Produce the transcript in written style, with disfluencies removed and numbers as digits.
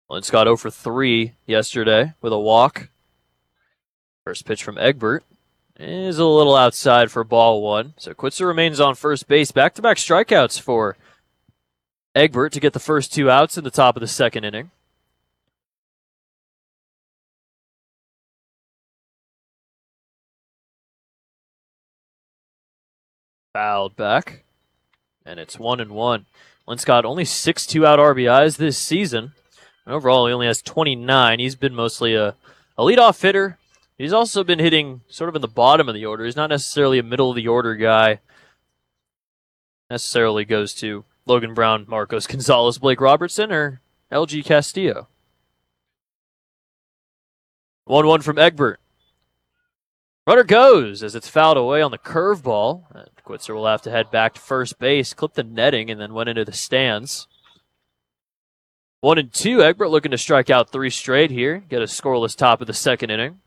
Linscott 0 for 3 yesterday with a walk. First pitch from Egbert is a little outside for ball one. So Quitzer remains on first base. Back-to-back strikeouts for Egbert to get the first 2 outs in the top of the second inning. Fouled back. And it's 1-1. Linscott only 6 2-out RBIs this season. And overall, he only has 29. He's been mostly a leadoff hitter. He's also been hitting sort of in the bottom of the order. He's not necessarily a middle-of-the-order guy. Necessarily goes to Logan Brown, Marcos Gonzalez, Blake Robertson, or LG Castillo. 1-1 from Egbert. Runner goes as it's fouled away on the curveball. Quitzer will have to head back to first base, clip the netting, and then went into the stands. 1-2. Egbert looking to strike out 3 straight here. Get a scoreless top of the second inning.